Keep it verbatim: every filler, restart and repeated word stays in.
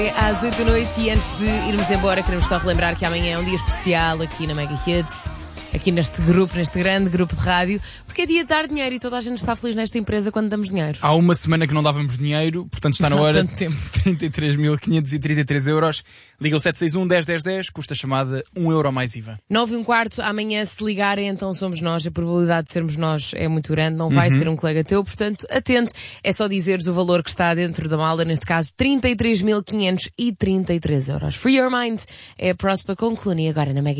Às oito da noite e antes de irmos embora, queremos só relembrar que amanhã é um dia especial aqui na Mega Hits, aqui neste grupo, neste grande grupo de rádio, porque é dia de dar dinheiro e toda a gente está feliz nesta empresa quando damos dinheiro. Há uma semana que não dávamos dinheiro, portanto está na hora. Tanto tempo. trinta e três mil quinhentos e trinta e três euros. Liga o sete seis um, dez, dez, dez, custa a chamada um euro mais I V A. nove e um quarto, amanhã se ligarem, então somos nós. A probabilidade de sermos nós é muito grande, não vai uhum. ser um colega teu, portanto, atente. É só dizeres o valor que está dentro da malda, neste caso trinta e três mil quinhentos e trinta e três euros. Free Your Mind é a próxima com Clooney agora na Mega.